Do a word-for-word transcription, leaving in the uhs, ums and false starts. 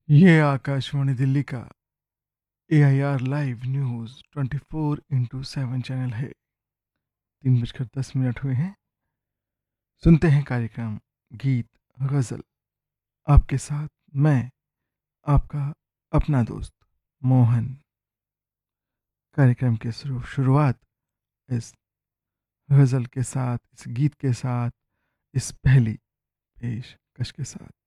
ये आकाशवाणी दिल्ली का ए I R live news twenty four into seven channel है। तीन बजकर दस मिनट हुए हैं। सुनते हैं कार्यक्रम गीत गज़ल। आपके साथ मैं आपका अपना दोस्त मोहन। कार्यक्रम की शुरू शुरुआत इस गज़ल के साथ, इस गीत के साथ, इस पहली पेशकश के साथ।